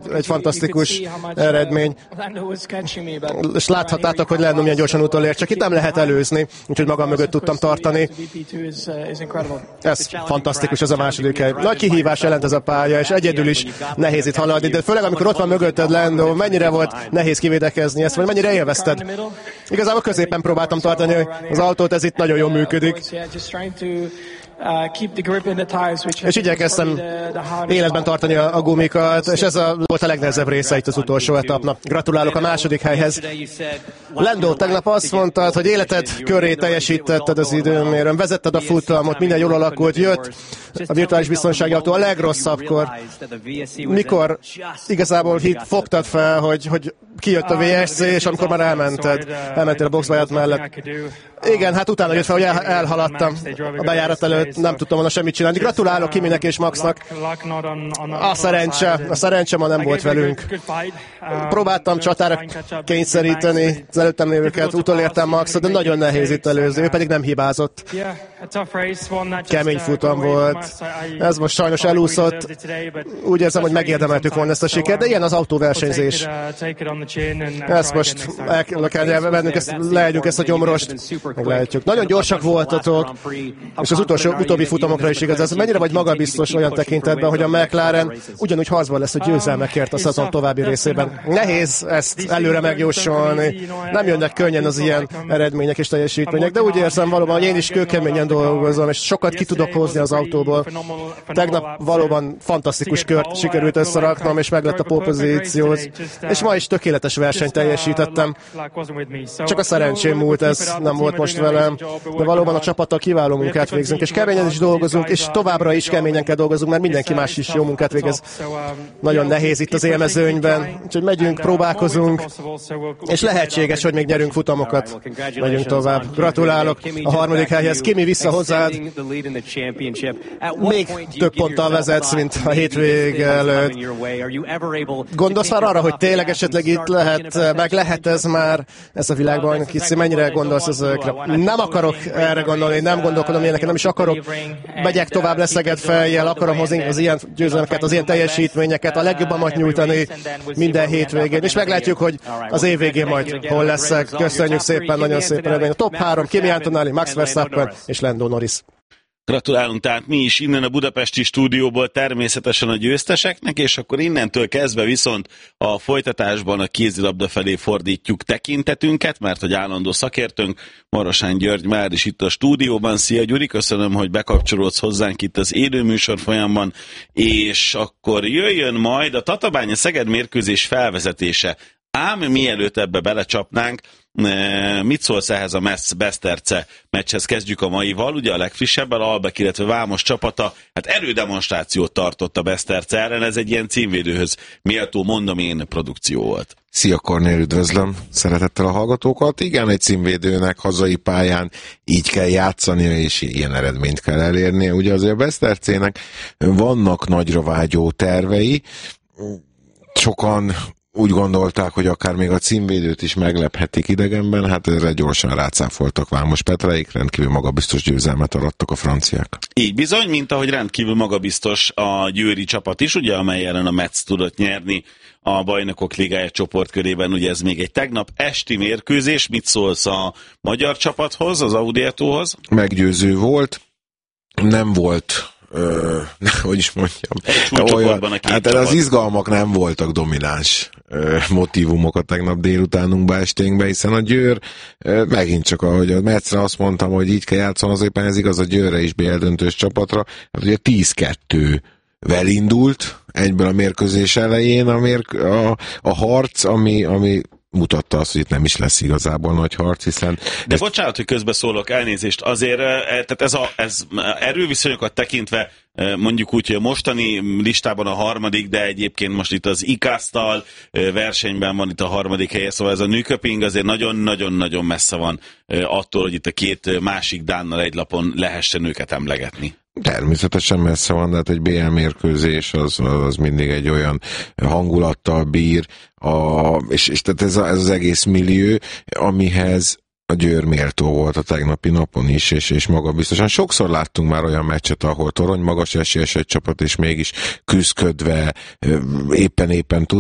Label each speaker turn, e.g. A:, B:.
A: egy fantasztikus eredmény. És láthattátok, hogy Lando milyen gyorsan utolért, csak itt nem lehet előzni, úgyhogy magam mögött tudtam tartani. Ez fantasztikus, ez a második hely. Nagy kihívás jelent ez a pálya, és egyedül is nehéz itt haladni, de főleg amikor ott van mögötted Lando, mennyire volt nehéz kivédekezni ezt, vagy mennyire élvezted? Igazából középen próbáltam tartani az autót, ez itt nagyon jól működik. És igyekeztem életben tartani a gumikat, és ez volt a legnehezebb része itt az utolsó etapnak. Gratulálok a második helyhez. Lando, tegnap azt mondtad, hogy életed köré teljesítetted az időmérőn, vezetted a futamot, minden jól alakult, jött a virtuális biztonsági autó a legrosszabbkor. Mikor igazából fogtad fel, hogy kijött a VSC, és amikor már elmentél a boxbáját mellett. Igen, hát utána jött fel, hogy elhaladtam a bejárat előtt, nem tudtam volna semmit csinálni. Gratulálok Kiminek és Maxnak. A szerencse ma nem volt velünk. Próbáltam csatára kényszeríteni az előttem lévőket, utolértem Maxot, de nagyon nehéz itt előzni, ő pedig nem hibázott. Kemény futam volt. Ez most sajnos elúszott. Úgy érzem, hogy megérdemeltük volna ezt a sikert, de ilyen az autóversenyzés. Ezt most el kell vennünk, leegyünk ezt a gyomrost. Meglehetjük. Nagyon gyorsak voltatok, és az utóbbi futamokra is igaz. Ez mennyire vagy magabiztos olyan tekintetben, hogy a McLaren ugyanúgy harcban lesz a győzelmekért a szezon további részében. Nehéz ezt előre megjósolni. Nem jönnek könnyen az ilyen eredmények és teljesítmények, de úgy érzem valóban, hogy én is kőkeményen dolgozom, és sokat ki tudok hozni az autóból. Tegnap valóban fantasztikus kört sikerült összeraknom, és meg lett a pole pozíció. És ma is tökéletes versenyt teljesítettem. Csak a szerencsém múlt, ez nem volt most velem, de valóban a csapattal kiváló munkát végzünk, és keményen is dolgozunk, és továbbra is keményen kell dolgozunk, mert mindenki más is jó munkát végez. Nagyon nehéz itt az élmezőnyben, úgyhogy megyünk, próbálkozunk, és lehetséges, hogy még nyerünk futamokat. Megyünk tovább. Gratulálok a harmadik helyhez. Kimi, vissza hozzád. Még több ponttal vezetsz, mint a hétvége előtt. Gondolsz már arra, hogy tényleg esetleg itt lehet ez már, ez a világbajnoki cím, mennyire gondolsz ezekre? Nem akarok erre gondolni, nem gondolkodom ilyeneket, nem is akarok, megyek tovább leszeged fejjel, akarom hozni az ilyen győzelmeket, az ilyen teljesítményeket, a legjobbamat nyújtani minden hétvégén, és meglátjuk, hogy az év végén majd hol leszek. Köszönjük szépen, nagyon szépen. A top 3, Kimi Antonelli, Max Verstappen és Lando Norris.
B: Gratulálunk tehát mi is innen a budapesti stúdióból természetesen a győzteseknek, és akkor innentől kezdve viszont a folytatásban a kézilabda felé fordítjuk tekintetünket, mert hogy állandó szakértőnk Marosán György már is itt a stúdióban. Szia Gyuri, köszönöm, hogy bekapcsolódsz hozzánk itt az élő műsor folyamban, és akkor jöjjön majd a Tatabánya-Szeged mérkőzés felvezetése. Ám mielőtt ebbe belecsapnánk, mit szólsz ehhez a Beszterce meccshez? Kezdjük a maival, ugye a legfrissebben, Albek, illetve Vámos csapata, hát erődemonstrációt tartott a Beszterce ellen, ez egy ilyen címvédőhöz méltó, mondom én, produkció volt.
C: Szia Kornél, üdvözlöm szeretettel a hallgatókat. Igen, egy címvédőnek hazai pályán így kell játszania, és ilyen eredményt kell elérnie. Ugye azért a Besztercének vannak nagyra vágyó tervei, sokan úgy gondolták, hogy akár még a címvédőt is meglephetik idegenben, hát erre gyorsan rácáfoltak Vámos Petráik, rendkívül magabiztos győzelmet arattak a franciák.
B: Így bizony, mint ahogy rendkívül magabiztos a győri csapat is, ugye, amely ellen a Metz tudott nyerni a Bajnokok Ligája csoportkörében, ugye ez még egy tegnap esti mérkőzés. Mit szólsz a magyar csapathoz, az Audiatóhoz?
C: Meggyőző volt, nem volt hogy is mondjam, olyan, hát az izgalmak nem voltak domináns motívumok a tegnap délutánunkba, esténkbe, hiszen a Győr megint csak, ahogy a Metzre azt mondtam, hogy így kell játszani, az éppen ez igaz a Győrre is, BL döntős csapatra, hát ugye 10-2-vel indult egyből a mérkőzés elején a harc, ami mutatta azt, hogy itt nem is lesz igazából nagy harc, hiszen...
B: De bocsánat, hogy közbeszólok, elnézést, azért tehát ez erőviszonyokat tekintve mondjuk úgy, hogy a mostani listában a harmadik, de egyébként most itt az ICASZ-tal versenyben van itt a harmadik helye, szóval ez a Nyköping azért nagyon-nagyon messze van attól, hogy itt a két másik dánnal egy lapon lehessen őket emlegetni.
C: Természetesen messze van, de hát egy BL mérkőzés az mindig egy olyan hangulattal bír, és tehát ez az egész millió, amihez a Győr méltó volt a tegnapi napon is, és magabiztosan. Sokszor láttunk már olyan meccset, ahol torony magas esélyes egy csapat, és mégis küszködve éppen tud